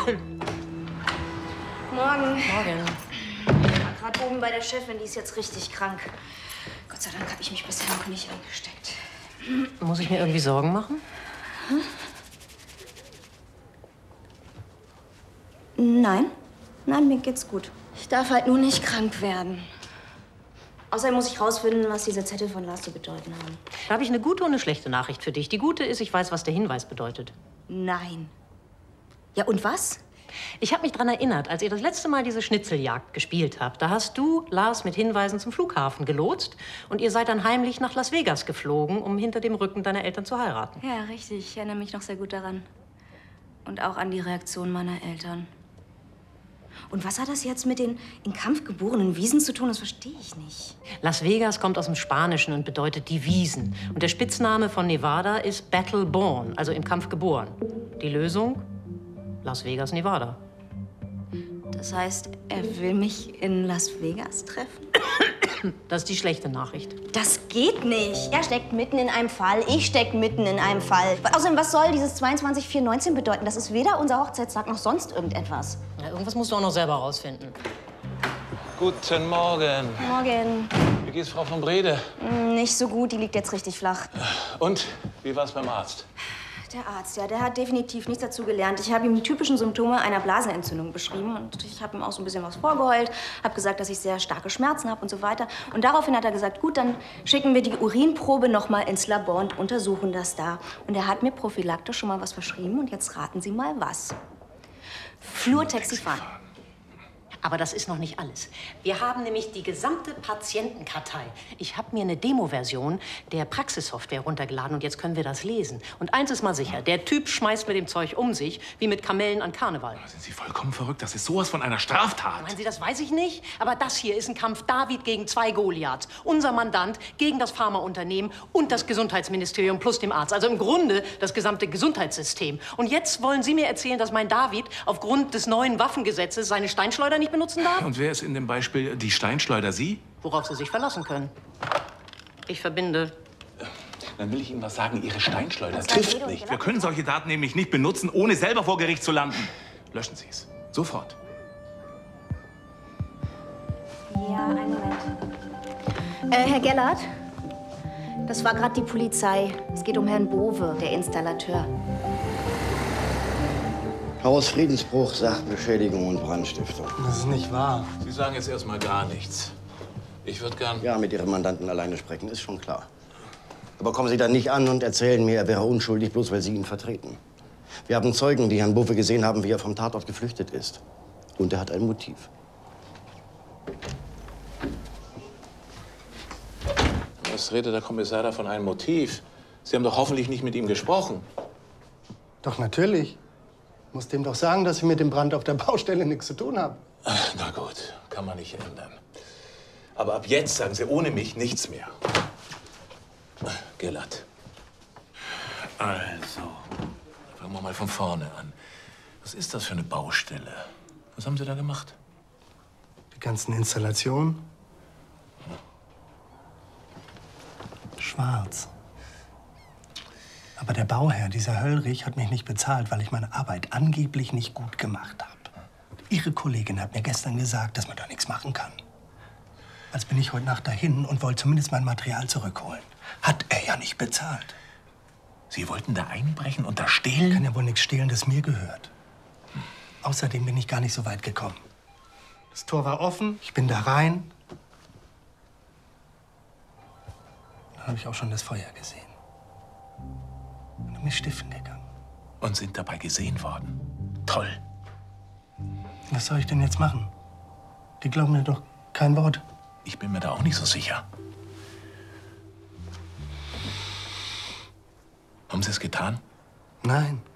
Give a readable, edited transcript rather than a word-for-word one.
Morgen. Morgen. Gerade oben bei der Chefin, die ist jetzt richtig krank. Gott sei Dank habe ich mich bisher noch nicht angesteckt. Muss ich mir irgendwie Sorgen machen? Nein. Nein, mir geht's gut. Ich darf halt nur nicht krank werden. Außerdem muss ich rausfinden, was diese Zettel von Lars zu bedeuten haben. Da habe ich eine gute und eine schlechte Nachricht für dich. Die gute ist, ich weiß, was der Hinweis bedeutet. Nein. Ja, und was? Ich habe mich daran erinnert, als ihr das letzte Mal diese Schnitzeljagd gespielt habt. Da hast du Lars mit Hinweisen zum Flughafen gelotst und ihr seid dann heimlich nach Las Vegas geflogen, um hinter dem Rücken deiner Eltern zu heiraten. Ja, richtig. Ich erinnere mich noch sehr gut daran. Und auch an die Reaktion meiner Eltern. Und was hat das jetzt mit den in Kampf geborenen Wiesen zu tun? Das verstehe ich nicht. Las Vegas kommt aus dem Spanischen und bedeutet die Wiesen. Und der Spitzname von Nevada ist Battle Born, also im Kampf geboren. Die Lösung? Las Vegas, Nevada. Das heißt, er will mich in Las Vegas treffen? Das ist die schlechte Nachricht. Das geht nicht. Er steckt mitten in einem Fall, ich stecke mitten in einem Fall. Außerdem, was soll dieses 22.4.19 bedeuten? Das ist weder unser Hochzeitstag noch sonst irgendetwas. Ja, irgendwas musst du auch noch selber rausfinden. Guten Morgen. Morgen. Wie geht's, Frau von Brede? Nicht so gut, die liegt jetzt richtig flach. Und, wie war's beim Arzt? Der Arzt, ja, der hat definitiv nichts dazu gelernt. Ich habe ihm die typischen Symptome einer Blasenentzündung beschrieben und ich habe ihm auch so ein bisschen was vorgeheult, habe gesagt, dass ich sehr starke Schmerzen habe und so weiter. Und daraufhin hat er gesagt, gut, dann schicken wir die Urinprobe noch mal ins Labor und untersuchen das da. Und er hat mir prophylaktisch schon mal was verschrieben und jetzt raten Sie mal was. Fluortexifan. Aber das ist noch nicht alles. Wir haben nämlich die gesamte Patientenkartei. Ich habe mir eine Demo-Version der Praxissoftware runtergeladen und jetzt können wir das lesen. Und eins ist mal sicher, der Typ schmeißt mit dem Zeug um sich, wie mit Kamellen an Karneval. Sind Sie vollkommen verrückt? Das ist sowas von einer Straftat. Meinen Sie, das weiß ich nicht? Aber das hier ist ein Kampf David gegen 2 Goliaths. Unser Mandant gegen das Pharmaunternehmen und das Gesundheitsministerium plus dem Arzt. Also im Grunde das gesamte Gesundheitssystem. Und jetzt wollen Sie mir erzählen, dass mein David aufgrund des neuen Waffengesetzes seine Steinschleuder nicht benutzen darf? Und wer ist in dem Beispiel die Steinschleuder? Sie? Worauf Sie sich verlassen können. Ich verbinde. Dann will ich Ihnen was sagen. Ihre Steinschleuder trifft nicht. Wir können solche Daten nämlich nicht benutzen, ohne selber vor Gericht zu landen. Löschen Sie es. Sofort. Ja, einen Moment. Herr Gellert, das war gerade die Polizei. Es geht um Herrn Bowe, der Installateur. Hausfriedensbruch, Sachbeschädigung und Brandstiftung. Das ist nicht wahr. Sie sagen jetzt erstmal gar nichts. Ich würde gern... Ja, mit Ihrem Mandanten alleine sprechen, ist schon klar. Aber kommen Sie dann nicht an und erzählen mir, er wäre unschuldig, bloß weil Sie ihn vertreten. Wir haben Zeugen, die Herrn Bowe gesehen haben, wie er vom Tatort geflüchtet ist. Und er hat ein Motiv. Was redet der Kommissar da von einem Motiv? Sie haben doch hoffentlich nicht mit ihm gesprochen. Doch, natürlich. Ich muss dem doch sagen, dass ich mit dem Brand auf der Baustelle nichts zu tun habe. Na gut, kann man nicht ändern. Aber ab jetzt sagen Sie ohne mich nichts mehr. Gellert. Also, fangen wir mal von vorne an. Was ist das für eine Baustelle? Was haben Sie da gemacht? Die ganzen Installationen. Schwarz. Aber der Bauherr, dieser Höllrich, hat mich nicht bezahlt, weil ich meine Arbeit angeblich nicht gut gemacht habe. Ihre Kollegin hat mir gestern gesagt, dass man da nichts machen kann. Also bin ich heute Nacht dahin und wollte zumindest mein Material zurückholen. Hat er ja nicht bezahlt. Sie wollten da einbrechen und da stehlen? Kann ja wohl nichts stehlen, das mir gehört. Außerdem bin ich gar nicht so weit gekommen. Das Tor war offen, ich bin da rein. Dann habe ich auch schon das Feuer gesehen. Und bin mit Stiften gegangen. Und sind dabei gesehen worden. Toll. Was soll ich denn jetzt machen? Die glauben mir doch kein Wort. Ich bin mir da auch nicht so sicher. Haben Sie es getan? Nein.